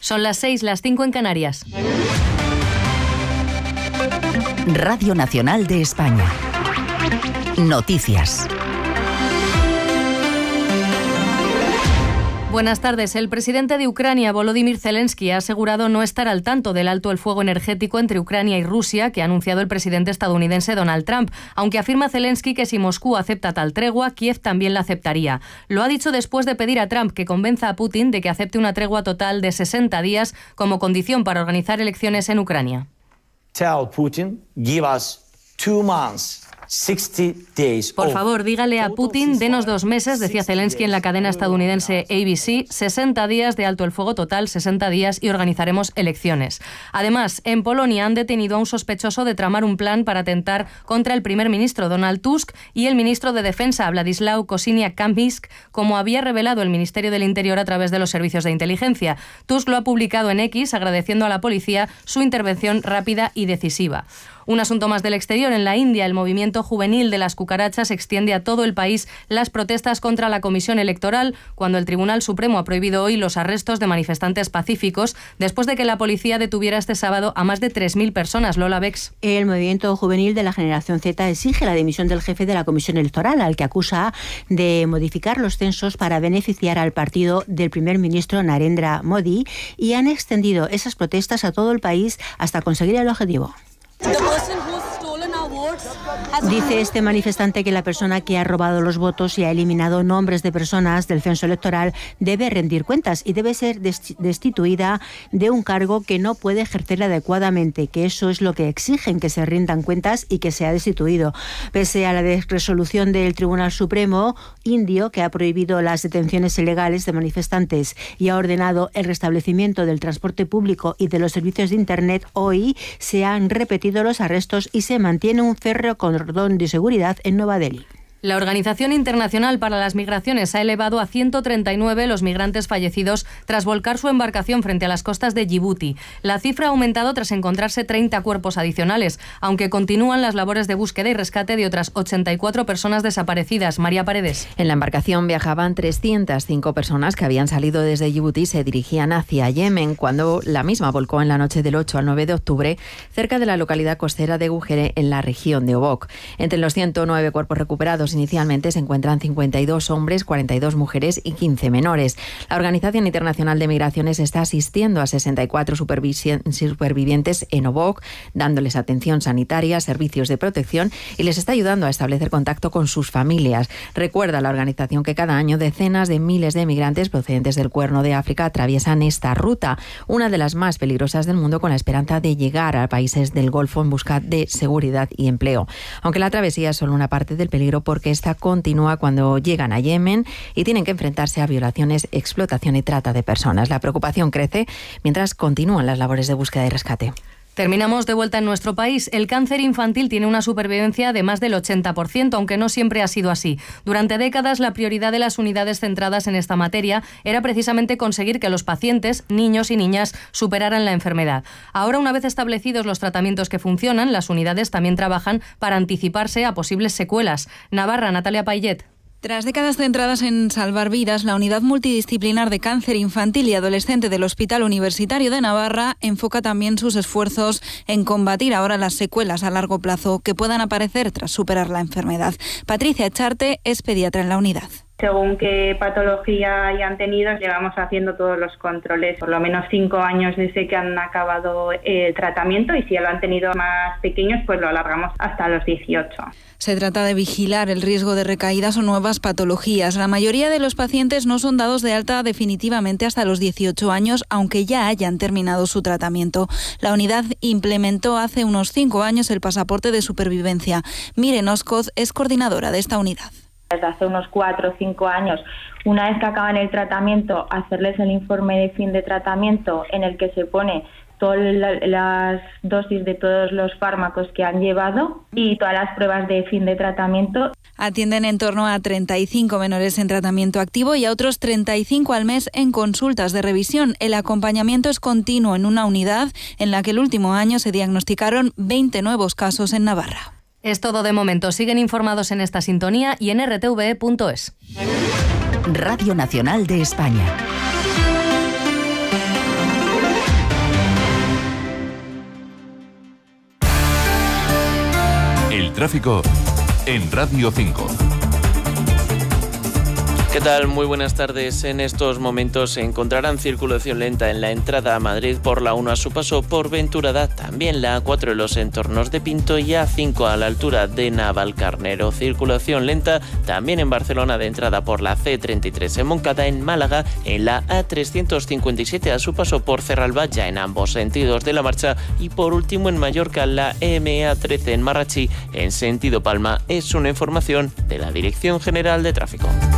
Son las 6, las 5 en Canarias. Radio Nacional de España. Noticias. Buenas tardes. El presidente de Ucrania, Volodymyr Zelensky, ha asegurado no estar al tanto del alto el fuego energético entre Ucrania y Rusia que ha anunciado el presidente estadounidense Donald Trump, aunque afirma Zelensky que si Moscú acepta tal tregua, Kiev también la aceptaría. Lo ha dicho después de pedir a Trump que convenza a Putin de que acepte una tregua total de 60 días como condición para organizar elecciones en Ucrania. Tell Putin, give us 2 months. 60 days. Por favor, dígale a Putin, denos 2 meses, decía Zelensky en la cadena estadounidense ABC, 60 días de alto el fuego total, 60 días y organizaremos elecciones. Además, en Polonia han detenido a un sospechoso de tramar un plan para atentar contra el primer ministro Donald Tusk y el ministro de Defensa Władysław Kosiniak-Kamysz, como había revelado el Ministerio del Interior a través de los servicios de inteligencia. Tusk lo ha publicado en X agradeciendo a la policía su intervención rápida y decisiva. Un asunto más del exterior. En la India, el movimiento juvenil de las cucarachas extiende a todo el país las protestas contra la Comisión Electoral, cuando el Tribunal Supremo ha prohibido hoy los arrestos de manifestantes pacíficos, después de que la policía detuviera este sábado a más de 3.000 personas. Lola Bex. El movimiento juvenil de la generación Z exige la dimisión del jefe de la Comisión Electoral, al que acusa de modificar los censos para beneficiar al partido del primer ministro Narendra Modi, y han extendido esas protestas a todo el país hasta conseguir el objetivo. Dice este manifestante que la persona que ha robado los votos y ha eliminado nombres de personas del censo electoral debe rendir cuentas y debe ser destituida de un cargo que no puede ejercer adecuadamente, que eso es lo que exigen, que se rindan cuentas y que sea destituido. Pese a la resolución del Tribunal Supremo indio, que ha prohibido las detenciones ilegales de manifestantes y ha ordenado el restablecimiento del transporte público y de los servicios de Internet, hoy se han repetido los arrestos y se mantiene un férreo cordón de seguridad en Nueva Delhi. La Organización Internacional para las Migraciones ha elevado a 139 los migrantes fallecidos tras volcar su embarcación frente a las costas de Djibouti. La cifra ha aumentado tras encontrarse 30 cuerpos adicionales, aunque continúan las labores de búsqueda y rescate de otras 84 personas desaparecidas. María Paredes. En la embarcación viajaban 305 personas que habían salido desde Djibouti y se dirigían hacia Yemen, cuando la misma volcó en la noche del 8 al 9 de octubre cerca de la localidad costera de Gujere, en la región de Obok. Entre los 109 cuerpos recuperados inicialmente se encuentran 52 hombres, 42 mujeres y 15 menores. La Organización Internacional de Migraciones está asistiendo a 64 supervivientes en Obok, dándoles atención sanitaria, servicios de protección y les está ayudando a establecer contacto con sus familias. Recuerda la organización que cada año decenas de miles de migrantes procedentes del Cuerno de África atraviesan esta ruta, una de las más peligrosas del mundo, con la esperanza de llegar a países del Golfo en busca de seguridad y empleo. Aunque la travesía es solo una parte del peligro, porque esta continúa cuando llegan a Yemen y tienen que enfrentarse a violaciones, explotación y trata de personas. La preocupación crece mientras continúan las labores de búsqueda y rescate. Terminamos de vuelta en nuestro país. El cáncer infantil tiene una supervivencia de más del 80%, aunque no siempre ha sido así. Durante décadas, la prioridad de las unidades centradas en esta materia era precisamente conseguir que los pacientes, niños y niñas, superaran la enfermedad. Ahora, una vez establecidos los tratamientos que funcionan, las unidades también trabajan para anticiparse a posibles secuelas. Navarra, Natalia Payet. Tras décadas centradas en salvar vidas, la Unidad Multidisciplinar de Cáncer Infantil y Adolescente del Hospital Universitario de Navarra enfoca también sus esfuerzos en combatir ahora las secuelas a largo plazo que puedan aparecer tras superar la enfermedad. Patricia Echarte es pediatra en la unidad. Según qué patología hayan tenido, llevamos haciendo todos los controles, por lo menos 5 años desde que han acabado el tratamiento, y si ya lo han tenido más pequeños, pues lo alargamos hasta los 18. Se trata de vigilar el riesgo de recaídas o nuevas patologías. La mayoría de los pacientes no son dados de alta definitivamente hasta los 18 años, aunque ya hayan terminado su tratamiento. La unidad implementó hace unos 5 años el pasaporte de supervivencia. Miren Oscoz es coordinadora de esta unidad. Desde hace unos 4 o 5 años, una vez que acaban el tratamiento, hacerles el informe de fin de tratamiento en el que se pone todas las dosis de todos los fármacos que han llevado y todas las pruebas de fin de tratamiento. Atienden en torno a 35 menores en tratamiento activo y a otros 35 al mes en consultas de revisión. El acompañamiento es continuo en una unidad en la que el último año se diagnosticaron 20 nuevos casos en Navarra. Es todo de momento. Siguen informados en esta sintonía y en rtve.es. Radio Nacional de España. tráfico en Radio 5. ¿Qué tal? Muy buenas tardes. En estos momentos se encontrarán circulación lenta en la entrada a Madrid por la 1 a su paso por Venturada, también la A4 en los entornos de Pinto y A5 a la altura de Navalcarnero. Circulación lenta también en Barcelona de entrada por la C33 en Moncada, en Málaga, en la A357 a su paso por Cerralbaya en ambos sentidos de la marcha y por último en Mallorca la MA13 en Marrachí en sentido Palma. Es una información de la Dirección General de Tráfico.